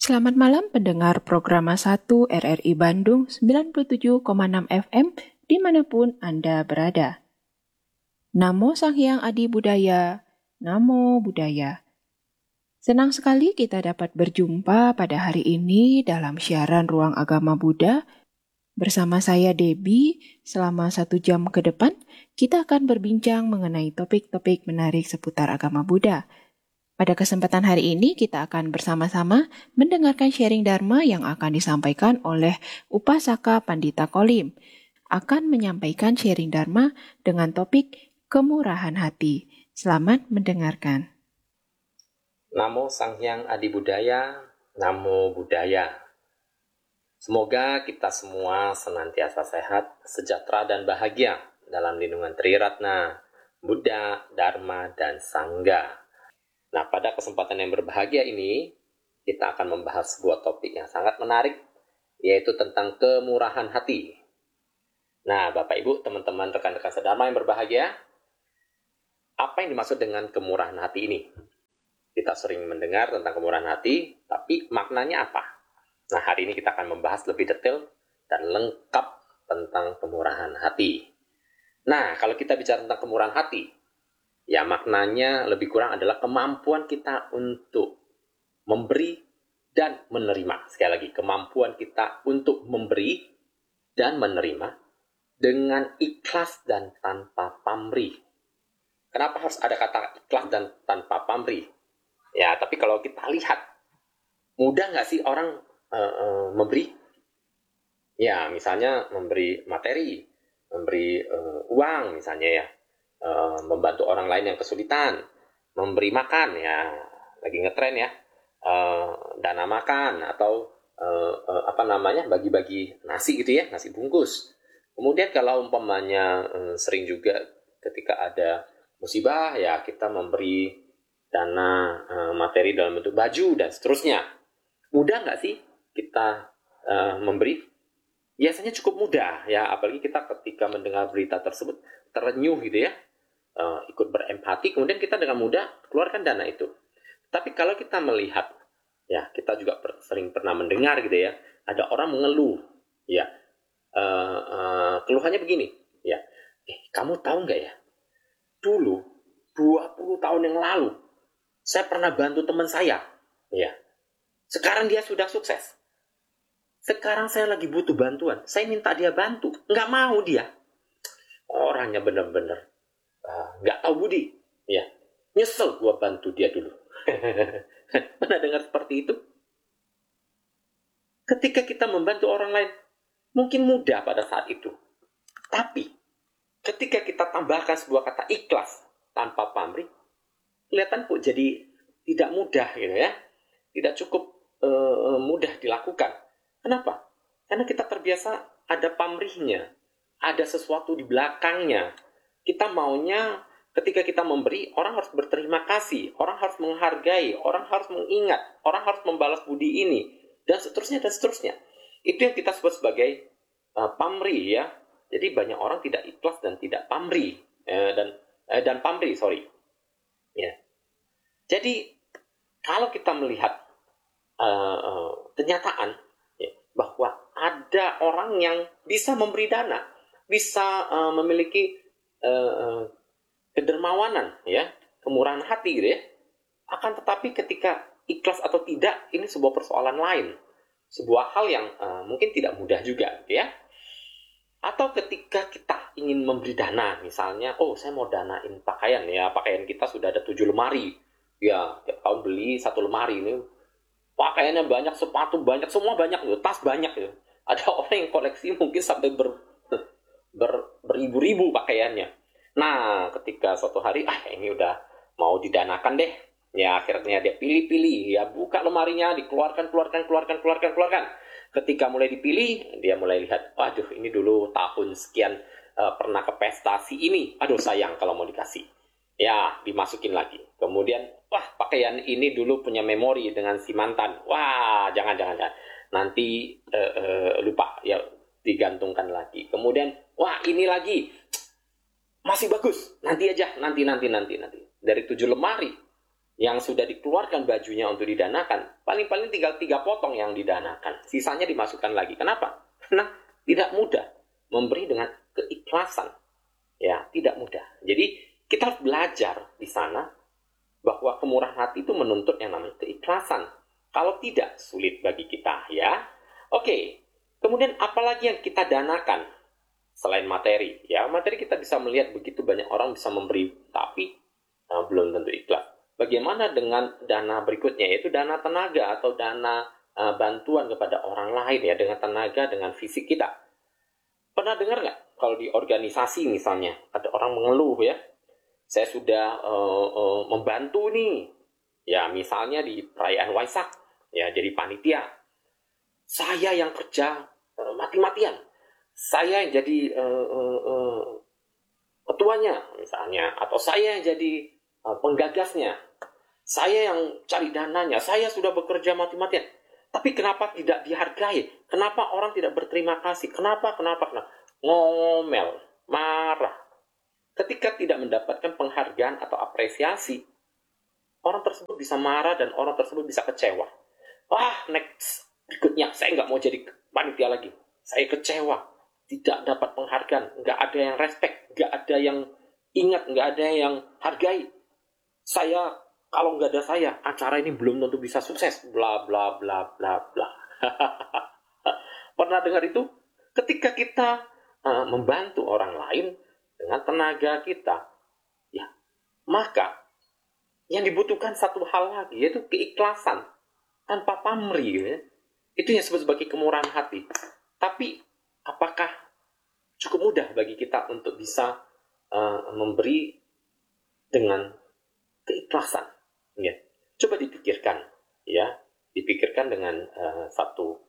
Selamat malam pendengar program 1 RRI Bandung 97,6 FM dimanapun Anda berada. Namo Sang Hyang Adi Budaya, Namo Buddhaya. Senang sekali kita dapat berjumpa pada hari ini dalam siaran Ruang Agama Buddha. Bersama saya Debbie, selama 1 jam ke depan, kita akan berbincang mengenai topik-topik menarik seputar agama Buddha. Pada kesempatan hari ini, kita akan bersama-sama mendengarkan sharing Dharma yang akan disampaikan oleh Upasaka Pandita Kolim. Akan menyampaikan sharing Dharma dengan topik kemurahan hati. Selamat mendengarkan. Namo Sang Hyang Adi Budaya, Namo Buddhaya. Semoga kita semua senantiasa sehat, sejahtera, dan bahagia dalam lindungan Triratna, Buddha, Dharma, dan Sangha. Nah, pada kesempatan yang berbahagia ini, kita akan membahas sebuah topik yang sangat menarik, yaitu tentang kemurahan hati. Nah, Bapak Ibu, teman-teman, rekan-rekan sedharma yang berbahagia, apa yang dimaksud dengan kemurahan hati ini? Kita sering mendengar tentang kemurahan hati, tapi maknanya apa? Nah, hari ini kita akan membahas lebih detail dan lengkap tentang kemurahan hati. Nah, kalau kita bicara tentang kemurahan hati, ya maknanya lebih kurang adalah kemampuan kita untuk memberi dan menerima. Sekali lagi, kemampuan kita untuk memberi dan menerima dengan ikhlas dan tanpa pamrih. Kenapa harus ada kata ikhlas dan tanpa pamrih? Ya, tapi kalau kita lihat, mudah nggak sih orang memberi? Ya, misalnya memberi materi, memberi uang misalnya ya, membantu orang lain yang kesulitan, memberi makan ya, lagi ngetren ya, dana makan atau bagi-bagi nasi gitu ya, nasi bungkus. Kemudian kalau umpamanya sering juga ketika ada musibah ya, kita memberi dana materi dalam bentuk baju dan seterusnya. Mudah nggak sih kita memberi? Biasanya cukup mudah ya, apalagi kita ketika mendengar berita tersebut terenyuh gitu ya, ikut berempati, kemudian kita dengan mudah keluarkan dana itu. Tapi kalau kita melihat, ya kita juga sering pernah mendengar gitu ya, ada orang mengeluh, ya keluhannya begini, ya, kamu tahu nggak ya, dulu 20 tahun yang lalu saya pernah bantu teman saya, ya, sekarang dia sudah sukses. Sekarang saya lagi butuh bantuan, saya minta dia bantu, nggak mau dia. Orangnya benar-benar nggak tahu budi, ya, nyesel gua bantu dia dulu. Pernah dengar seperti itu? Ketika kita membantu orang lain, mungkin mudah pada saat itu. Tapi ketika kita tambahkan sebuah kata ikhlas tanpa pamrih, kelihatan kok jadi tidak mudah gitu ya, tidak cukup mudah dilakukan. Kenapa? Karena kita terbiasa ada pamrihnya, ada sesuatu di belakangnya. Kita maunya ketika kita memberi, orang harus berterima kasih, orang harus menghargai, orang harus mengingat, orang harus membalas budi ini, dan seterusnya dan seterusnya. Itu yang kita sebut sebagai pamrih ya. Jadi banyak orang tidak ikhlas dan tidak pamrih dan pamrih, sorry. Ya. Jadi kalau kita melihat kenyataan ya, bahwa ada orang yang bisa memberi dana, bisa memiliki kedermawanan ya, kemurahan hati gitu ya. Akan tetapi ketika ikhlas atau tidak, ini sebuah persoalan lain, sebuah hal yang mungkin tidak mudah juga gitu ya. Atau ketika kita ingin memberi dana, misalnya, saya mau danain pakaian ya, pakaian kita sudah ada 7 lemari ya, tiap tahun beli 1 lemari ini, pakaiannya banyak, sepatu banyak, semua banyak gitu, tas banyak gitu. Ada orang yang koleksi mungkin sampai beribu-ribu pakaiannya. Nah, ketika suatu hari, ini udah mau didanakan deh. Ya, akhirnya dia pilih-pilih. Ya, buka lemarinya, dikeluarkan. Ketika mulai dipilih, dia mulai lihat, waduh, ini dulu tahun sekian pernah ke pesta si ini. Aduh, sayang kalau mau dikasih. Ya, dimasukin lagi. Kemudian, pakaian ini dulu punya memori dengan si mantan. Wah, jangan. Nanti lupa, ya digantungkan lagi. Kemudian, ini lagi. Masih bagus, nanti aja, nanti. Dari 7 lemari, Yang sudah dikeluarkan bajunya untuk didanakan, paling-paling tinggal 3 potong yang didanakan. Sisanya dimasukkan lagi. Kenapa? Karena tidak mudah memberi dengan keikhlasan. Ya, tidak mudah. Jadi kita harus belajar di sana bahwa kemurahan hati itu menuntut yang namanya keikhlasan. Kalau tidak, sulit bagi kita, ya. Oke, kemudian apalagi yang kita danakan selain materi? Ya, materi kita bisa melihat begitu banyak orang bisa memberi, tapi belum tentu ikhlas. Bagaimana dengan dana berikutnya, yaitu dana tenaga atau dana bantuan kepada orang lain, ya, dengan tenaga, dengan fisik kita. Pernah dengar nggak kalau di organisasi misalnya ada orang mengeluh, ya, saya sudah membantu nih, ya, misalnya di perayaan Waisak, ya, jadi panitia, saya yang kerja mati-matian, saya yang jadi ketuanya misalnya, atau saya yang jadi penggagasnya, saya yang cari dananya, saya sudah bekerja mati-matian. Tapi kenapa tidak dihargai? Kenapa orang tidak berterima kasih? Kenapa? Ngomel, marah. Ketika tidak mendapatkan penghargaan atau apresiasi, orang tersebut bisa marah dan orang tersebut bisa kecewa. Next, berikutnya, saya nggak mau jadi panitia lagi. Saya kecewa, tidak dapat penghargaan, nggak ada yang respect, nggak ada yang ingat, nggak ada yang hargai. Kalau nggak ada saya, acara ini belum tentu bisa sukses. Bla bla bla bla bla. Pernah dengar itu? Ketika kita membantu orang lain dengan tenaga kita, ya, maka yang dibutuhkan satu hal lagi, yaitu keikhlasan tanpa pamrih, ya. Itu yang disebut sebagai kemurahan hati. Tapi apakah cukup mudah bagi kita untuk bisa memberi dengan keikhlasan? Ya, coba dipikirkan, ya, dipikirkan dengan satu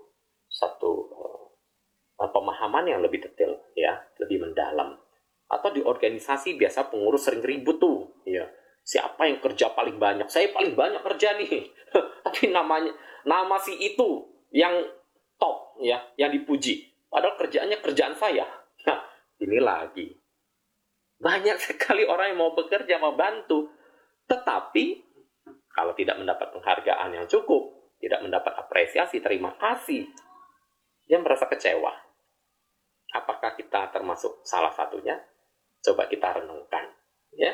pemahaman yang lebih detail, ya, lebih mendalam. Atau di organisasi biasa pengurus sering ribut tuh, ya, siapa yang kerja paling banyak? Saya paling banyak kerja nih. Tapi nama si itu yang top, ya, yang dipuji. Padahal kerjaan saya. Nah, ini lagi. Banyak sekali orang yang mau bekerja, mau bantu. Tetapi, kalau tidak mendapat penghargaan yang cukup, tidak mendapat apresiasi, terima kasih, dia merasa kecewa. Apakah kita termasuk salah satunya? Coba kita renungkan. Ya,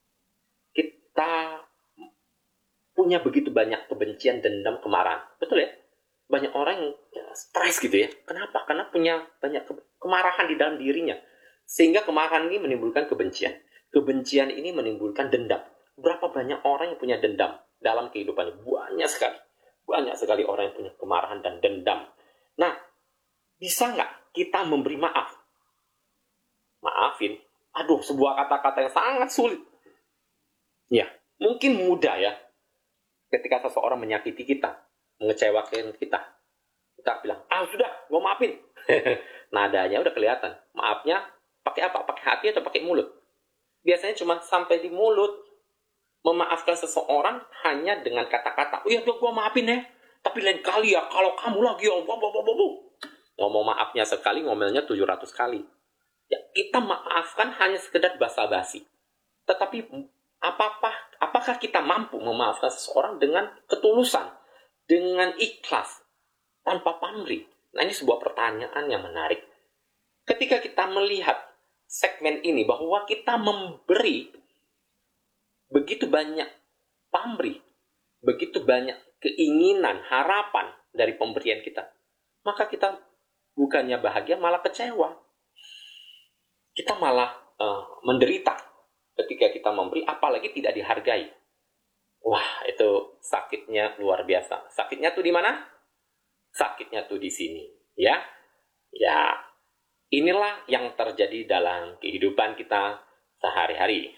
kita punya begitu banyak kebencian, dendam, kemarahan. Betul ya? Banyak orang yang stres gitu ya. Kenapa? Karena punya banyak kemarahan di dalam dirinya. Sehingga kemarahan ini menimbulkan kebencian. Kebencian ini menimbulkan dendam. Berapa banyak orang yang punya dendam dalam kehidupannya? Banyak sekali. Banyak sekali orang yang punya kemarahan dan dendam. Nah, bisa nggak kita memberi maaf? Maafin. Aduh, sebuah kata-kata yang sangat sulit. Ya, mungkin mudah ya. Ketika seseorang menyakiti kita, mengecewakan kita bilang, sudah, gue maafin. Nadanya udah kelihatan. Maafnya pakai apa? Pakai hati atau pakai mulut? Biasanya cuma sampai di mulut. Memaafkan seseorang hanya dengan kata-kata, iya gue maafin ya, tapi lain kali ya, kalau kamu lagi ngomong maafnya sekali, ngomelnya 700 kali. Ya, kita maafkan hanya sekedar basa-basi. Tetapi apakah kita mampu memaafkan seseorang dengan ketulusan, dengan ikhlas, tanpa pamrih? Nah, ini sebuah pertanyaan yang menarik. Ketika kita melihat segmen ini, bahwa kita memberi begitu banyak pamrih, begitu banyak keinginan, harapan dari pemberian kita, maka kita bukannya bahagia, malah kecewa. Kita malah menderita ketika kita memberi, apalagi tidak dihargai. Wah, itu sakitnya luar biasa. Sakitnya tuh di mana? Sakitnya tuh di sini, ya. Ya, inilah yang terjadi dalam kehidupan kita sehari-hari.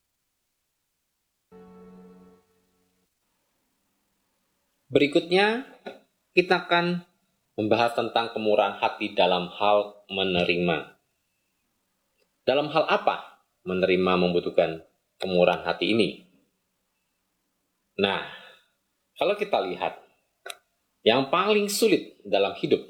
Berikutnya, kita akan membahas tentang kemurahan hati dalam hal menerima. Dalam hal apa menerima membutuhkan kemurahan hati ini? Nah, kalau kita lihat, yang paling sulit dalam hidup,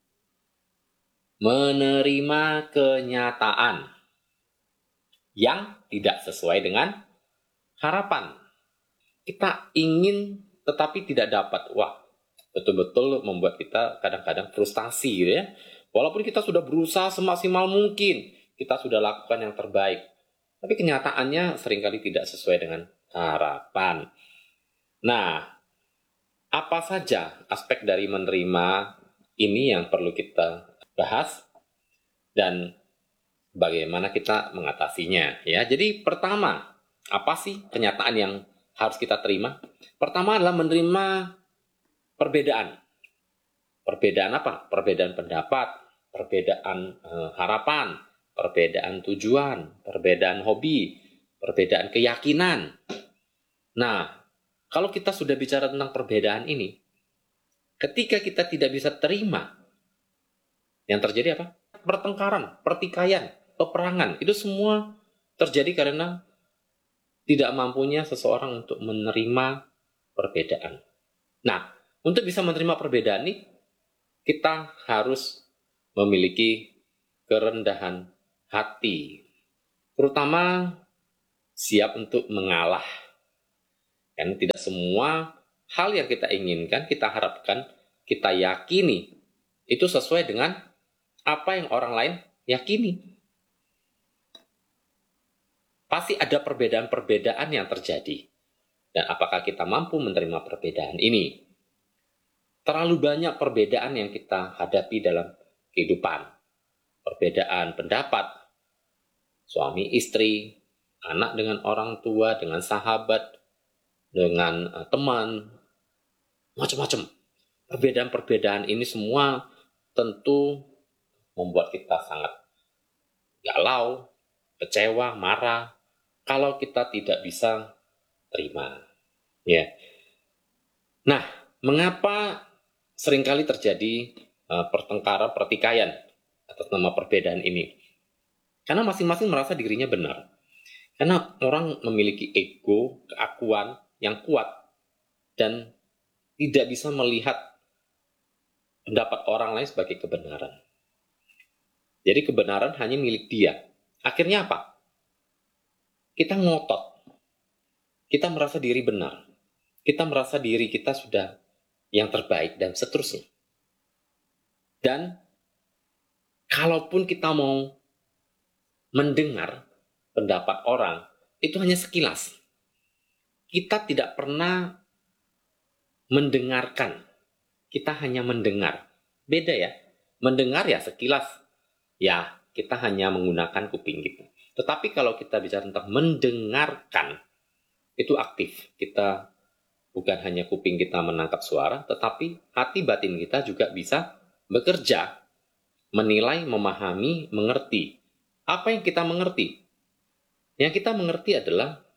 menerima kenyataan yang tidak sesuai dengan harapan. kita ingin tetapi tidak dapat. Wah, betul-betul membuat kita kadang-kadang frustasi gitu ya. Walaupun kita sudah berusaha semaksimal mungkin, kita sudah lakukan yang terbaik, tapi kenyataannya seringkali tidak sesuai dengan harapan. Nah, apa saja aspek dari menerima ini yang perlu kita bahas dan bagaimana kita mengatasinya ya. Jadi pertama, apa sih kenyataan yang harus kita terima? Pertama adalah menerima perbedaan. Perbedaan apa? Perbedaan pendapat, perbedaan harapan, perbedaan tujuan, perbedaan hobi, perbedaan keyakinan. Nah, kalau kita sudah bicara tentang perbedaan ini, ketika kita tidak bisa terima, yang terjadi apa? Pertengkaran, pertikaian, peperangan. Itu semua terjadi karena tidak mampunya seseorang untuk menerima perbedaan. Nah, untuk bisa menerima perbedaan ini, kita harus memiliki kerendahan hati. Terutama siap untuk mengalah. Karena tidak semua hal yang kita inginkan, kita harapkan, kita yakini, itu sesuai dengan apa yang orang lain yakini. Pasti ada perbedaan-perbedaan yang terjadi. Dan apakah kita mampu menerima perbedaan ini? Terlalu banyak perbedaan yang kita hadapi dalam kehidupan. Perbedaan pendapat, suami istri, anak dengan orang tua, dengan sahabat, dengan teman, macam-macam. Perbedaan-perbedaan ini semua tentu membuat kita sangat galau, kecewa, marah, kalau kita tidak bisa terima. Ya. Nah, mengapa seringkali terjadi pertengkaran, pertikaian atas nama perbedaan ini? Karena masing-masing merasa dirinya benar. Karena orang memiliki ego, keakuan yang kuat dan tidak bisa melihat pendapat orang lain sebagai kebenaran. Jadi kebenaran hanya milik dia. Akhirnya apa? Kita ngotot. Kita merasa diri benar. Kita merasa diri kita sudah yang terbaik dan seterusnya. Dan kalaupun kita mau mendengar pendapat orang, itu hanya sekilas. Kita tidak pernah mendengarkan. Kita hanya mendengar. Beda ya. Mendengar ya sekilas. Ya, kita hanya menggunakan kuping kita. Tetapi kalau kita bicara tentang mendengarkan, itu aktif. Kita bukan hanya kuping kita menangkap suara, tetapi hati batin kita juga bisa bekerja, menilai, memahami, mengerti. Apa yang kita mengerti? Yang kita mengerti adalah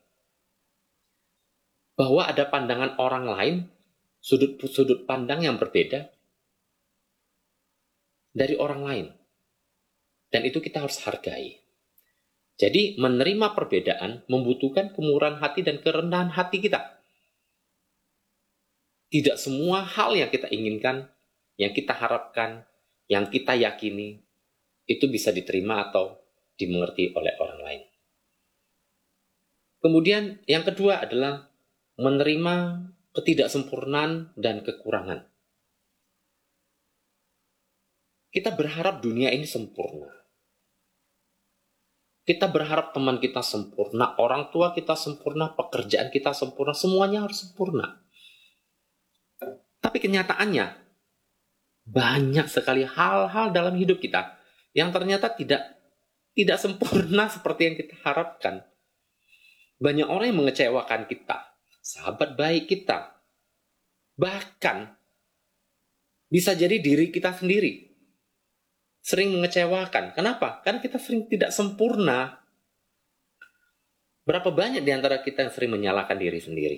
bahwa ada pandangan orang lain, sudut pandang yang berbeda dari orang lain. Dan itu kita harus hargai. Jadi menerima perbedaan membutuhkan kemurahan hati dan kerendahan hati kita. Tidak semua hal yang kita inginkan, yang kita harapkan, yang kita yakini, itu bisa diterima atau dimengerti oleh orang lain. Kemudian yang kedua adalah menerima ketidaksempurnaan dan kekurangan. Kita berharap dunia ini sempurna. Kita berharap teman kita sempurna, orang tua kita sempurna, pekerjaan kita sempurna, semuanya harus sempurna. Tapi kenyataannya, banyak sekali hal-hal dalam hidup kita yang ternyata tidak sempurna seperti yang kita harapkan. Banyak orang yang mengecewakan kita, sahabat baik kita, bahkan bisa jadi diri kita sendiri sering mengecewakan. Kenapa? Karena kita sering tidak sempurna. Berapa banyak di antara kita yang sering menyalahkan diri sendiri?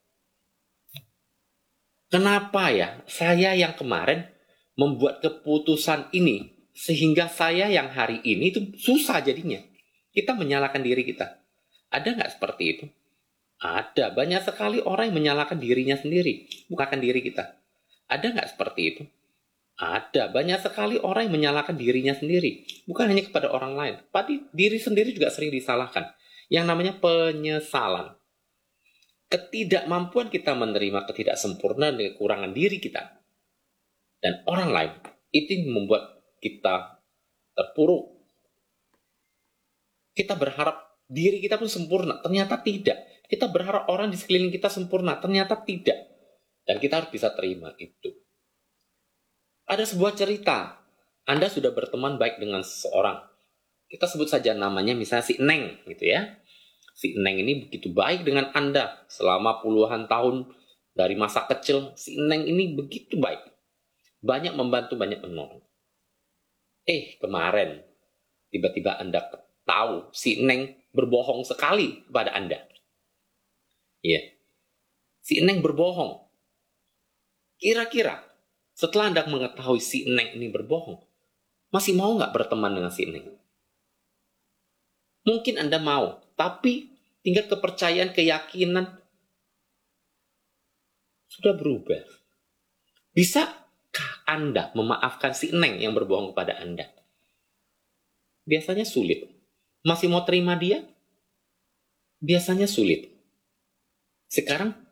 Kenapa ya saya yang kemarin membuat keputusan ini sehingga saya yang hari ini itu susah jadinya? Kita menyalahkan diri kita. Ada nggak seperti itu? Ada. Banyak sekali orang yang menyalahkan dirinya sendiri, bukan diri kita. Ada nggak seperti itu? Ada. Banyak sekali orang yang menyalahkan dirinya sendiri, bukan hanya kepada orang lain. Tapi diri sendiri juga sering disalahkan. Yang namanya penyesalan. ketidakmampuan kita menerima ketidaksempurnaan dan kekurangan diri kita dan orang lain, itu membuat kita terpuruk. Kita berharap diri kita pun sempurna, ternyata tidak. Kita berharap orang di sekeliling kita sempurna, ternyata tidak. Dan kita harus bisa terima itu. Ada sebuah cerita, Anda sudah berteman baik dengan seseorang. Kita sebut saja namanya misalnya si Neng gitu ya. Si Neng ini begitu baik dengan Anda selama puluhan tahun dari masa kecil. Si Neng ini begitu baik. Banyak membantu, banyak menolong. Kemarin tiba-tiba Anda tahu si Neng berbohong sekali kepada Anda. Iya. Si Neng berbohong. Kira-kira setelah Anda mengetahui si Neng ini berbohong, masih mau nggak berteman dengan si Neng? Mungkin Anda mau, tapi tingkat kepercayaan, keyakinan sudah berubah. Bisakah Anda memaafkan si Neng yang berbohong kepada Anda? Biasanya sulit. Masih mau terima dia? Biasanya sulit. Sekarang